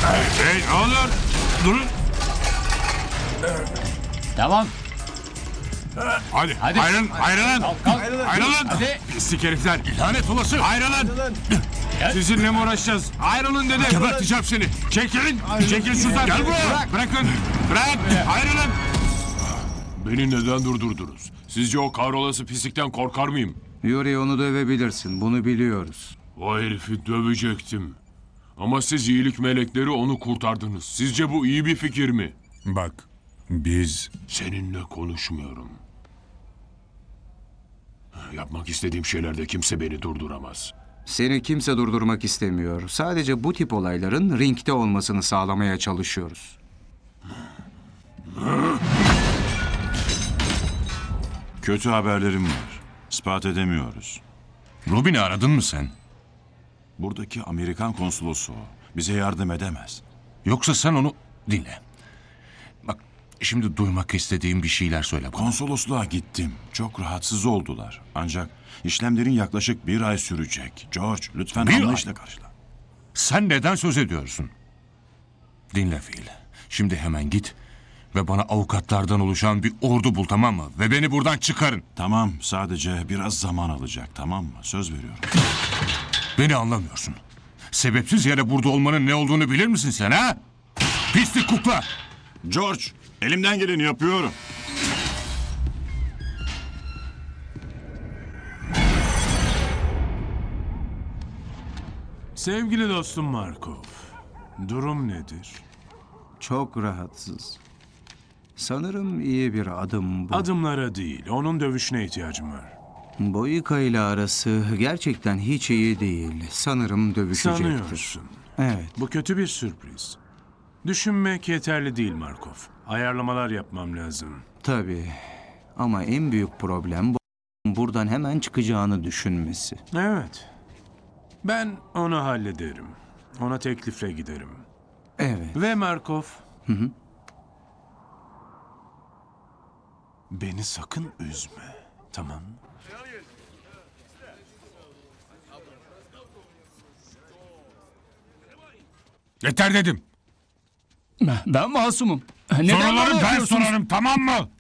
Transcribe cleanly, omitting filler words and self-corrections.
Hey ne oluyor? Durun. Tamam. Hadi, Hadi. ayrılın. Kalk. Ayrılın. Hadi. Pislik herifler. Lanet olası. Ayrılın. Sizinle mi uğraşacağız? Ayrılın dedim. Geberteceğim seni. Çekilin. Çekil şuradan. Gel buraya. Bırakın. Bırak. Ayrılın. Beni neden durdurdunuz? Sizce o kahrolası pislikten korkar mıyım? Yuri, onu dövebilirsin. Bunu biliyoruz. O herifi dövecektim. Ama siz iyilik melekleri onu kurtardınız. Sizce bu iyi bir fikir mi? Bak, biz... Seninle konuşmuyorum. Yapmak istediğim şeylerde kimse beni durduramaz. Seni kimse durdurmak istemiyor. Sadece bu tip olayların ringde olmasını sağlamaya çalışıyoruz. Kötü haberlerim var. İspat edemiyoruz. Robin'i aradın mı sen? Buradaki Amerikan konsolosu o. Bize yardım edemez. Yoksa sen onu... Dinle. Bak, şimdi duymak istediğim bir şeyler söyle bana. Konsolosluğa gittim. Çok rahatsız oldular. Ancak işlemlerin yaklaşık 1 ay sürecek. George, lütfen Bir anlayışla ay? karşıla. Sen neden söz ediyorsun? Dinle Phil. Şimdi hemen git ve bana avukatlardan oluşan bir ordu bul, tamam mı? Ve beni buradan çıkarın. Tamam, sadece biraz zaman alacak, tamam mı? Söz veriyorum. Beni anlamıyorsun. Sebepsiz yere burada olmanın ne olduğunu bilir misin sen, ha? Pislik kukla! George, elimden geleni yapıyorum. Sevgili dostum Markov, durum nedir? Çok rahatsız. Sanırım iyi bir adım bu. Adımlara değil, onun dövüşüne ihtiyacım var. Boyka ile arası gerçekten hiç iyi değil. Sanırım dövüşecektir. Sanıyorsun. Evet. Bu kötü bir sürpriz. Düşünmek yeterli değil Markov. Ayarlamalar yapmam lazım. Tabii. Ama en büyük problem buradan hemen çıkacağını düşünmesi. Evet. Ben onu hallederim. Ona teklifle giderim. Evet. Ve Markov... Beni sakın üzme. Tamam mı? Yeter dedim. Ben masumum. Neden Soruları bana ben yapıyorsunuz? sorarım, tamam mı?